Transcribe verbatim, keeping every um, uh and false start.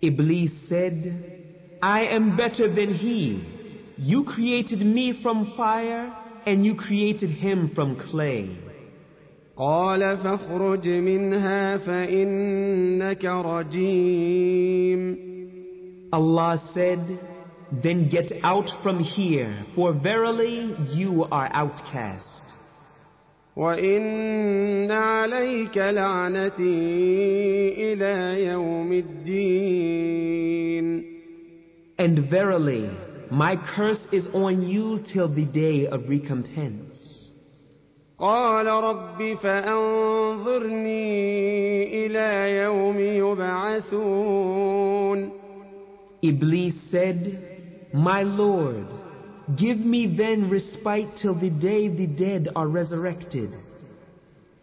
Iblis said, I am better than he. You created me from fire, and you created him from clay. قال فاخرج منها فإنك رجيم. Allah said, then get out from here, for verily you are outcast. وإن عليك لعنتي إلى يوم الدين. And verily, my curse is on you till the day of recompense. قال رب فأنظرني إلى يوم يبعثون. Iblis said, my Lord, give me then respite till the day the dead are resurrected.